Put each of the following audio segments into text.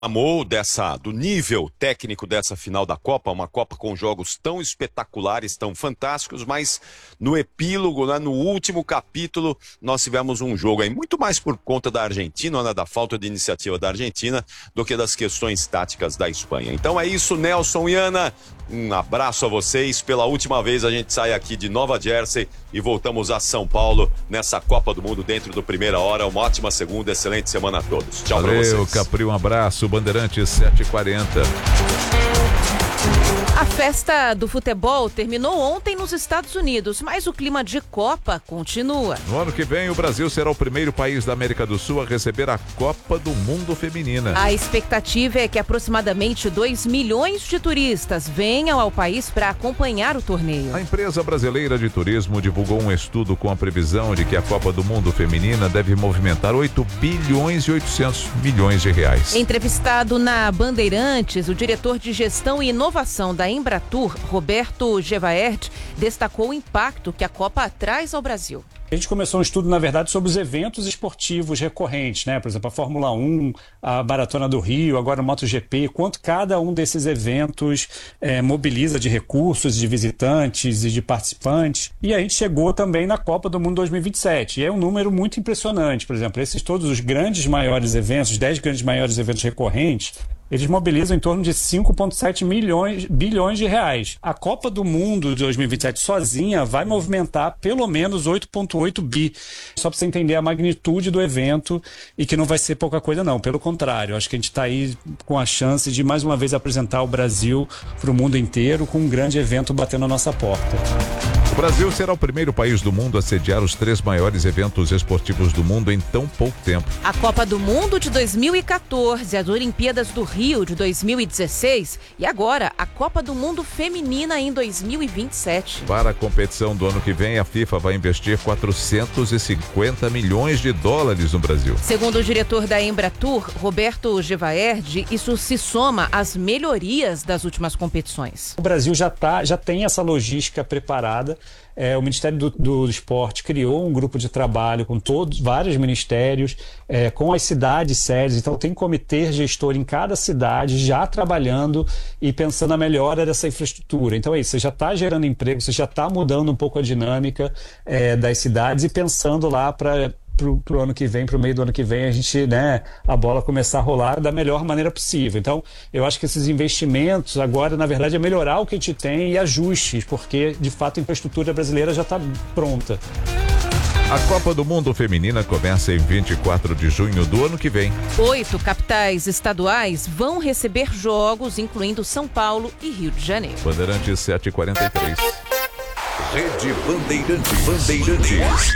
Amou do nível técnico dessa final da Copa, uma Copa com jogos tão espetaculares, tão fantásticos, mas no epílogo, né, no último capítulo, nós tivemos um jogo aí, muito mais por conta da Argentina, né, da falta de iniciativa da Argentina, do que das questões táticas da Espanha. Então é isso, Nelson e Ana, um abraço a vocês. Pela última vez a gente sai aqui de Nova Jersey e voltamos a São Paulo nessa Copa do Mundo dentro do Primeira Hora. Uma ótima segunda, excelente semana a todos. Tchau pra vocês. Valeu, Capri, um abraço. Bandeirantes 7h40. A festa do futebol terminou ontem nos Estados Unidos, mas o clima de Copa continua. No ano que vem, o Brasil será o primeiro país da América do Sul a receber a Copa do Mundo Feminina. A expectativa é que aproximadamente 2 milhões de turistas venham ao país para acompanhar o torneio. A empresa brasileira de turismo divulgou um estudo com a previsão de que a Copa do Mundo Feminina deve movimentar 8 bilhões e 800 milhões de reais. Entrevistado na Bandeirantes, o diretor de Gestão e Inovação da Embratur, Roberto Gevaert, destacou o impacto que a Copa traz ao Brasil. A gente começou um estudo, na verdade, sobre os eventos esportivos recorrentes, né? Por exemplo, a Fórmula 1, a Maratona do Rio, agora o MotoGP, quanto cada um desses eventos mobiliza de recursos, de visitantes e de participantes. E a gente chegou também na Copa do Mundo 2027. E é um número muito impressionante. Por exemplo, todos os grandes maiores eventos, 10 grandes maiores eventos recorrentes, eles mobilizam em torno de 5,7 bilhões de reais. A Copa do Mundo de 2027 sozinha vai movimentar pelo menos 8,8 bi. Só para você entender a magnitude do evento e que não vai ser pouca coisa não. Pelo contrário, acho que a gente está aí com a chance de mais uma vez apresentar o Brasil para o mundo inteiro com um grande evento batendo a nossa porta. O Brasil será o primeiro país do mundo a sediar os 3 maiores eventos esportivos do mundo em tão pouco tempo. A Copa do Mundo de 2014, as Olimpíadas do Rio de 2016 e agora a Copa do Mundo Feminina em 2027. Para a competição do ano que vem, a FIFA vai investir 450 milhões de dólares no Brasil. Segundo o diretor da Embratur, Roberto Gevaerd, isso se soma às melhorias das últimas competições. O Brasil já tem essa logística preparada. O Ministério do Esporte criou um grupo de trabalho com vários ministérios, com as cidades sérias. Então tem comitê gestor em cada cidade já trabalhando e pensando na melhora dessa infraestrutura. Então é isso, você já está gerando emprego, você já está mudando um pouco a dinâmica das cidades e pensando lá para o ano que vem, para o meio do ano que vem, a gente, a bola começar a rolar da melhor maneira possível. Então, eu acho que esses investimentos agora, na verdade, é melhorar o que a gente tem e ajustes, porque, de fato, a infraestrutura brasileira já está pronta. A Copa do Mundo Feminina começa em 24 de junho do ano que vem. 8 capitais estaduais vão receber jogos, incluindo São Paulo e Rio de Janeiro. Bandeirantes 7h43. Rede Bandeirantes.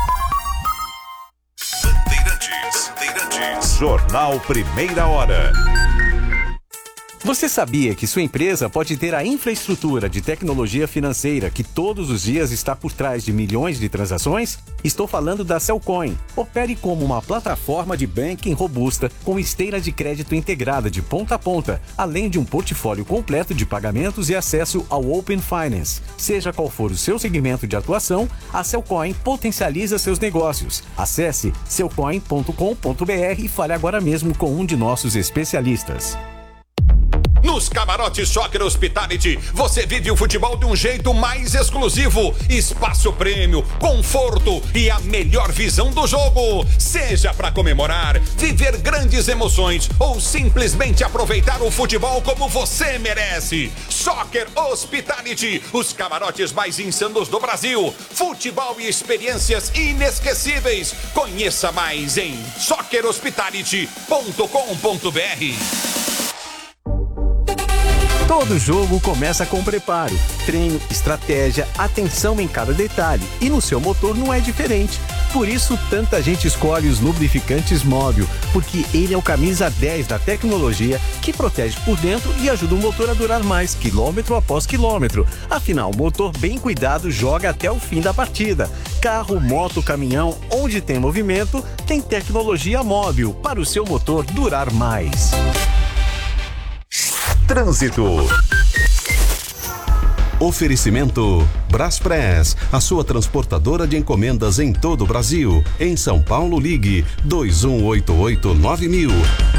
Jornal Primeira Hora. Você sabia que sua empresa pode ter a infraestrutura de tecnologia financeira que todos os dias está por trás de milhões de transações? Estou falando da Cellcoin. Opere como uma plataforma de banking robusta com esteira de crédito integrada de ponta a ponta, além de um portfólio completo de pagamentos e acesso ao Open Finance. Seja qual for o seu segmento de atuação, a Cellcoin potencializa seus negócios. Acesse cellcoin.com.br e fale agora mesmo com um de nossos especialistas. Nos camarotes Soccer Hospitality, você vive o futebol de um jeito mais exclusivo. Espaço prêmio, conforto e a melhor visão do jogo. Seja para comemorar, viver grandes emoções ou simplesmente aproveitar o futebol como você merece. Soccer Hospitality, os camarotes mais insanos do Brasil. Futebol e experiências inesquecíveis. Conheça mais em soccerhospitality.com.br. Todo jogo começa com preparo, treino, estratégia, atenção em cada detalhe. E no seu motor não é diferente. Por isso, tanta gente escolhe os lubrificantes Móbil, porque ele é o camisa 10 da tecnologia que protege por dentro e ajuda o motor a durar mais, quilômetro após quilômetro. Afinal, o motor bem cuidado joga até o fim da partida. Carro, moto, caminhão, onde tem movimento, tem tecnologia Móbil para o seu motor durar mais. Trânsito. Oferecimento Braspress, a sua transportadora de encomendas em todo o Brasil. Em São Paulo, ligue 2188-9000.